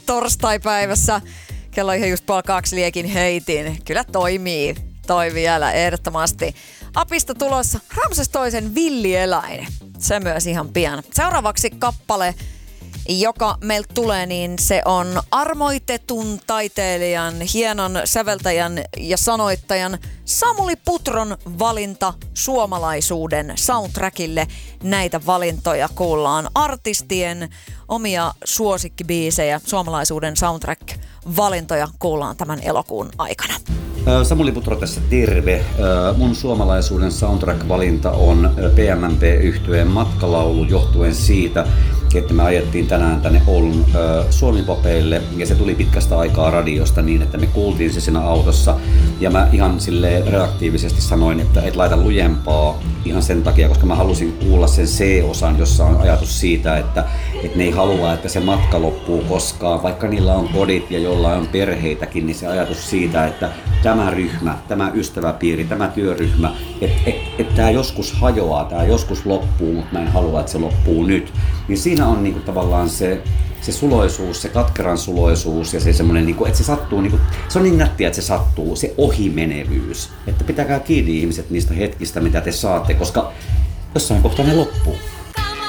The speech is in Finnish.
torstaipäivässä. Kello ihan just 1:30 liekin heitin. Kyllä toimii. Toi vielä ehdottomasti. Apista tulossa Ramses toisen villieläin. Se myös ihan pian. Seuraavaksi kappale, joka meiltä tulee, niin se on armoitetun taiteilijan, hienon säveltäjän ja sanoittajan Samuli Putron valinta suomalaisuuden soundtrackille. Näitä valintoja kuullaan artistien omia suosikkibiisejä, suomalaisuuden soundtrack-valintoja kuullaan tämän elokuun aikana. Samuli Putro tässä terve. Mun suomalaisuuden soundtrack-valinta on PMMP-yhtyeen Matkalaulu johtuen siitä, että me ajettiin tänään tänne Oulun Suomi-popeille ja se tuli pitkästä aikaa radiosta niin, että me kuultiin se siinä autossa ja mä ihan silleen reaktiivisesti sanoin, että et laita lujempaa ihan sen takia, koska mä halusin kuulla sen C-osan, jossa on ajatus siitä, että ne ei halua, että se matka loppuu koskaan, vaikka niillä on kodit ja jollain on perheitäkin, niin se ajatus siitä, että tämä ryhmä, tämä ystäväpiiri, tämä työryhmä, että tämä joskus hajoaa, tämä joskus loppuu, mutta mä en halua, että se loppuu nyt. Niin siinä on niinku tavallaan se suloisuus, se katkeran suloisuus ja se semmoinen, niinku, että se sattuu, niinku, se on niin nättiä, että se sattuu, se ohimenevyys. Että pitäkää kiinni ihmiset niistä hetkistä, mitä te saatte, koska jossain kohtaa ne loppuu.